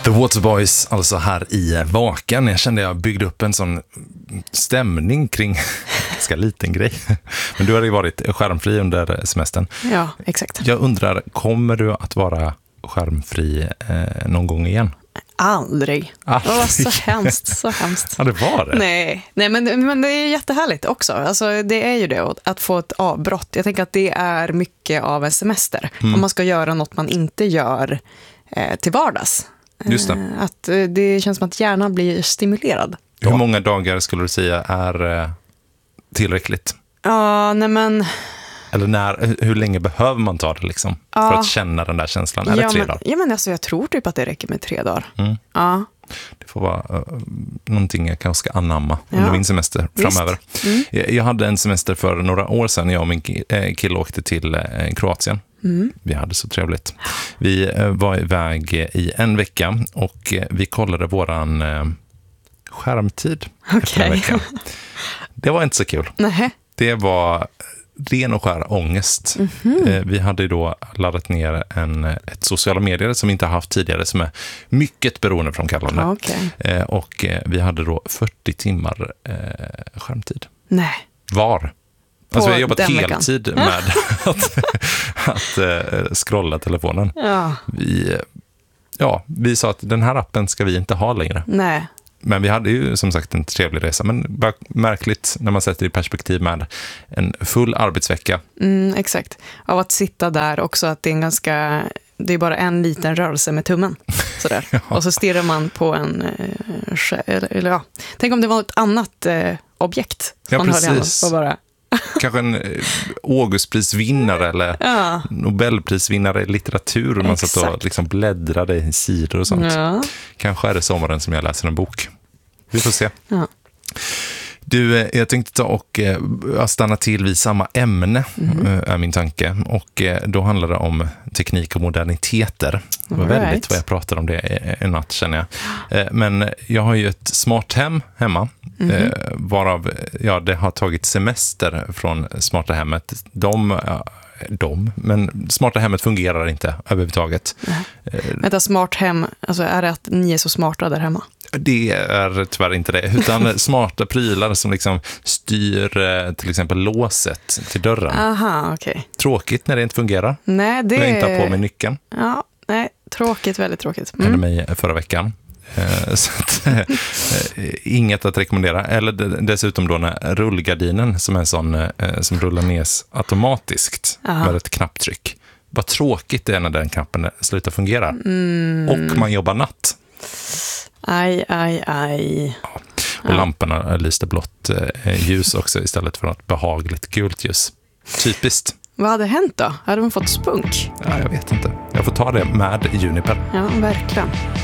The Waterboys, alltså här i Vaken. Jag kände jag byggde upp en sån stämning kring ganska liten grej. Men du har ju varit skärmfri under semestern. Ja, exakt. Jag undrar, kommer du att vara skärmfri någon gång igen? Aldrig. Det var så hemskt, så hemskt. Ja, det var det. Nej, men det är jättehärligt också. Alltså, det är ju det, att få ett avbrott. Jag tänker att det är mycket av en semester. Om man ska göra något man inte gör till vardags. Just det. Att det känns som att hjärnan blir stimulerad. Hur många dagar skulle du säga är tillräckligt? Ja, nej men... Eller hur länge behöver man ta det liksom för att känna den där känslan? Eller 3 dagar? Ja, men alltså, jag tror typ att det räcker med 3 dagar. Ja. Det får vara någonting jag kanske ska anamma under min semester framöver. Jag hade en semester för några år sedan. Jag och min kille åkte till Kroatien. Vi hade så trevligt. Vi var iväg i en vecka och vi kollade våran skärmtid efter en vecka. Det var inte så kul. Nej. Det var ren och skär ångest. Vi hade då laddat ner ett sociala medier som vi inte har haft tidigare, som är mycket beroendeframkallande. Och vi hade då 40 timmar skärmtid. Nej. Var. Alltså vi har jobbat heltid med att scrolla telefonen. Vi sa att den här appen ska vi inte ha längre. Nej. Men vi hade ju som sagt en trevlig resa. Men bara märkligt när man sätter i perspektiv med en full arbetsvecka. Exakt. Av att sitta där också, att det är det är bara en liten rörelse med tummen. Sådär. Och så stirrar man på en... Tänk om det var ett annat objekt. Ja, man precis. Och bara... Kanske en Augustprisvinnare eller Nobelprisvinnare i litteratur. Man satt och liksom bläddrade i sidor och sånt. Kanske är det sommaren som jag läser en bok. Vi får se. Du, jag tänkte ta och stanna till vid samma ämne, är min tanke. Och då handlar det om teknik och moderniteter. Det var väldigt vad jag pratade om det i natt, känner jag. Men jag har ju ett smart hem hemma. Varav det har tagit semester från smarta hemmet. Men smarta hemmet fungerar inte överhuvudtaget. Vänta, smart hem, alltså är det att ni är så smarta där hemma? Det är tyvärr inte det, utan smarta prylar som liksom styr till exempel låset till dörren. Aha, okej. Tråkigt när det inte fungerar. Nej, det... När jag inte har på mig nyckeln. Ja, nej, tråkigt, väldigt tråkigt. Hände mig förra veckan. Så att, inget att rekommendera. Eller dessutom då när rullgardinen som är en sån som rullar ner automatiskt med ett knapptryck. Vad tråkigt det är när den knappen slutar fungera. Och man jobbar natt. Aj. Ja. Och lamporna lyste blått ljus också istället för något behagligt gult ljus. Typiskt. Vad hade hänt då? Hade man fått spunk? Ja, jag vet inte. Jag får ta det med Juniper. Ja, verkligen.